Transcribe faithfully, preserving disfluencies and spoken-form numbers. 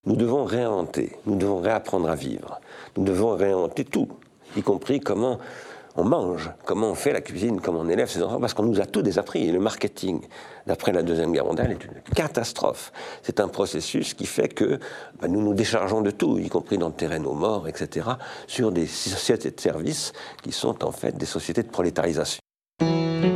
nous devons réinventer, nous devons réapprendre à vivre, nous devons réinventer tout, y compris comment on mange, comment on fait la cuisine, comment on élève ses enfants, parce qu'on nous a tout désappris. Et le marketing, d'après la Deuxième Guerre mondiale, est une catastrophe. C'est un processus qui fait que bah, nous nous déchargeons de tout, y compris d'enterrer nos morts, et cetera, sur des sociétés de services qui sont en fait des sociétés de prolétarisation.